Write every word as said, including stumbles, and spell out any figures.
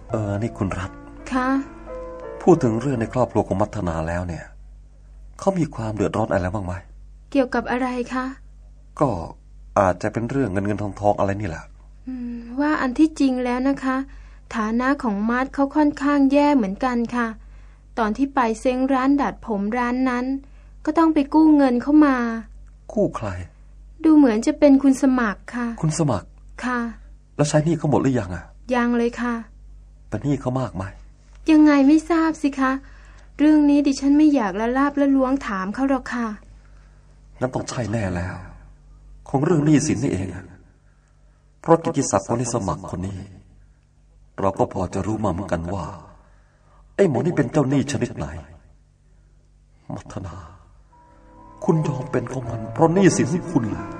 เออนี่คุณรัฐค่ะพูดถึงเรื่องในครอบครัวของมัทนาแล้วเนี่ยเขามีความเดือดร้อนอะไรบ้างไหมเกี่ยวกับอะไรคะก็อาจจะเป็นเรื่องเงินเงินทองทองอะไรนี่แหละอืมว่าอันที่จริงแล้วนะคะฐานะของมาร์ทเขาค่อนข้างแย่เหมือนกันค่ะตอนที่ไปเซ้งร้านดัดผมร้านนั้นก็ต้องไปกู้เงินเข้ามากู้ใครดูเหมือนจะเป็นคุณสมัครค่ะคุณสมัครค่ะแล้วใช้หนี้เขาหมดหรือยังอ่ะยังเลยค่ะเป็นหนี้เขามากไหมยังไงไม่ทราบสิคะเรื่องนี้ดิฉันไม่อยากละลาบละล้วงถามเขาหรอกค่ะนั่นต้องใช่แน่แล้วคงเรื่องหนี้สินนี่เองเพราะกิตติศักดิ์คนที่สมัครคนนี้เราก็พอจะรู้มาเหมือนกันว่าไอ้หมอนี่เป็นเจ้าหนี้ชนิดไหนมัทนาคุณยอมเป็นของมันเพราะหนี้สินที่คุณแหละ